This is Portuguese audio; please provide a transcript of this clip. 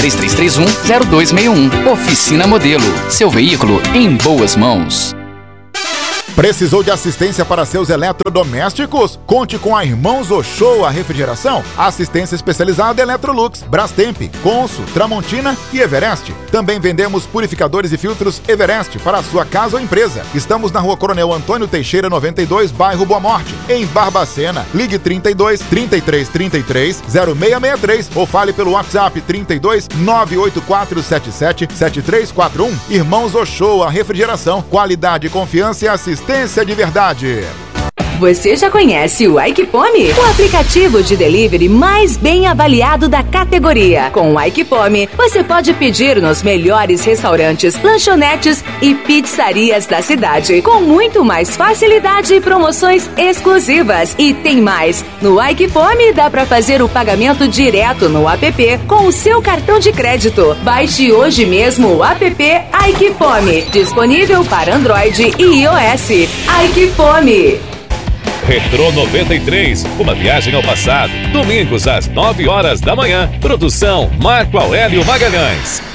3331-0261. Oficina Modelo. Seu veículo em boas mãos. Precisou de assistência para seus eletrodomésticos? Conte com a Irmãos Ochoa Refrigeração. Assistência especializada Electrolux, Brastemp, Consul, Tramontina e Everest. Também vendemos purificadores e filtros Everest para a sua casa ou empresa. Estamos na Rua Coronel Antônio Teixeira, 92, bairro Boa Morte, em Barbacena. Ligue 32 33 33 0663 ou fale pelo WhatsApp 32 98477 7341. Irmãos Ochoa Refrigeração. Qualidade, confiança e assistência de verdade. Você já conhece o Aikipome? O aplicativo de delivery mais bem avaliado da categoria. Com o Aikipome, você pode pedir nos melhores restaurantes, lanchonetes e pizzarias da cidade, com muito mais facilidade e promoções exclusivas. E tem mais! No Aikipome dá para fazer o pagamento direto no app com o seu cartão de crédito. Baixe hoje mesmo o app Aikipome, disponível para Android e iOS. Aikipome. Retrô 93, uma viagem ao passado. Domingos às 9 horas da manhã. Produção Marco Aurélio Magalhães.